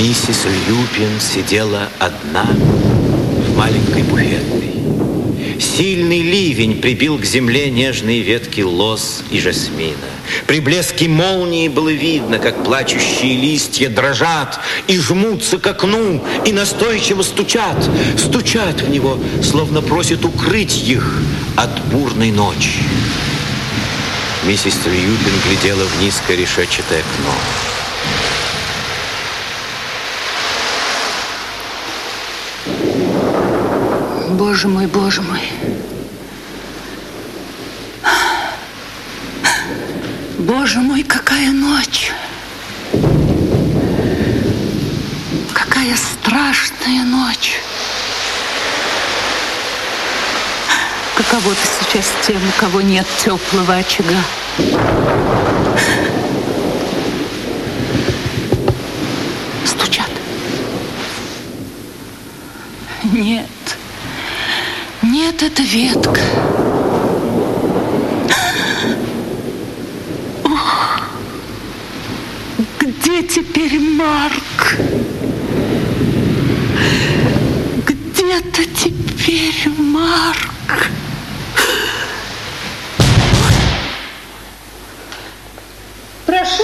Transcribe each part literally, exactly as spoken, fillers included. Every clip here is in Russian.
Миссис Льюпин сидела одна в маленькой буфетной. Сильный ливень прибил к земле нежные ветки лоз и жасмина. При блеске молнии было видно, как плачущие листья дрожат и жмутся к окну, и настойчиво стучат, стучат в него, словно просят укрыть их от бурной ночи. Миссис Льюпин глядела в низкое решетчатое окно. Боже мой, боже мой. Боже мой, какая ночь. Какая страшная ночь. Каково-то сейчас тем, у кого нет теплого очага. Стучат. Нет. Нет, это ветка. Ох, где теперь Марк? Где-то теперь Марк. Прошу.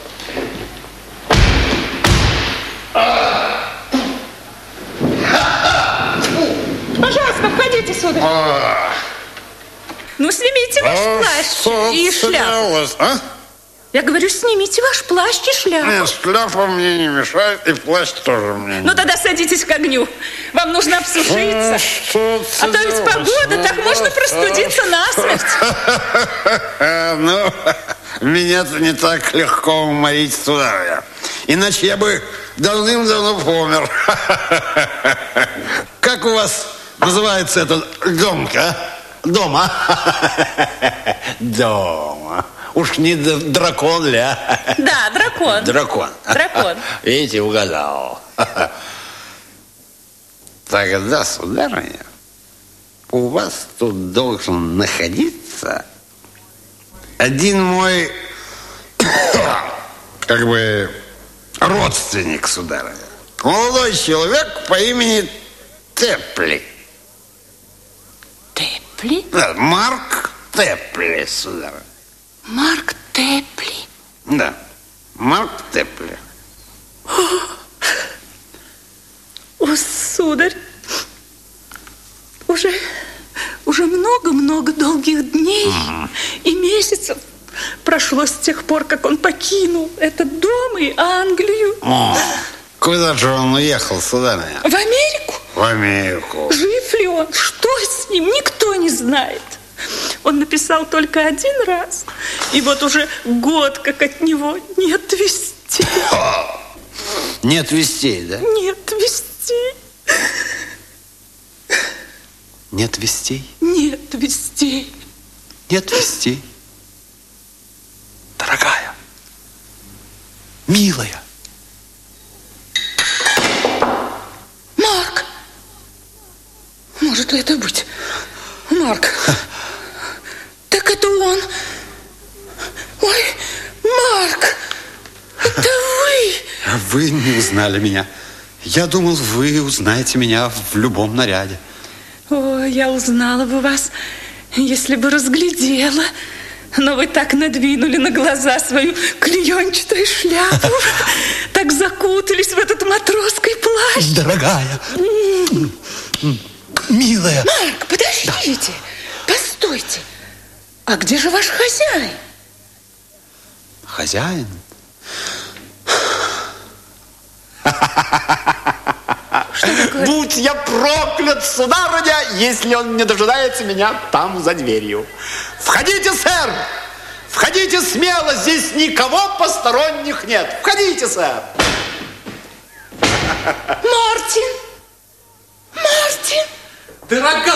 Пожалуйста, входите, сударь. А, Ну, снимите ваш а плащ что и шляпу. случилось, а? Я говорю, снимите ваш плащ и шляпу. Нет, шляпа мне не мешает, и плащ тоже мне не. Ну, тогда садитесь к огню. Вам нужно обсушиться. А, что А то ведь погода, так можно простудиться насмерть. Ну, меня-то не так легко уморить, сударыня. Иначе я бы давным-давно помер. Как у вас называется этот домка, а? Дома? Дома. Уж не дракон ли, а? Да, дракон. Дракон. Дракон. Видите, угадал. Тогда, сударыня, у вас тут должен находиться один мой, как бы, родственник, сударыня. Молодой человек по имени Тепли. Тепли? Да, Марк Тепли, сударыня. Марк Тепли. Да, Марк Тепли. О, сударь, уже, уже много-много долгих дней uh-huh. и месяцев прошло с тех пор, как он покинул этот дом и Англию. О, куда же он уехал, сударыня? В Америку. В Америку. Жив ли он? Что с ним? Никто не знает. Он написал только один раз, и вот уже год, как от него нет вестей. Нет вестей, да? Нет вестей. Нет вестей? Нет вестей. Нет вестей. Дорогая, милая. Марк! Может ли это быть? Марк! Так это он! Ой, Марк! Это вы! Вы не узнали меня. Я думал, вы узнаете меня в любом наряде. О, я узнала бы вас, если бы разглядела. Но вы так надвинули на глаза свою клеенчатую шляпу, так закутались в этот матросский плащ. Дорогая, милая. Марк, подождите, постойте. А где же ваш хозяин? Хозяин? Будь я проклят, сударыня, если он не дожидается меня там за дверью. Входите, сэр! Входите смело, здесь никого посторонних нет. Входите, сэр! Мартин! Мартин! Дорогая!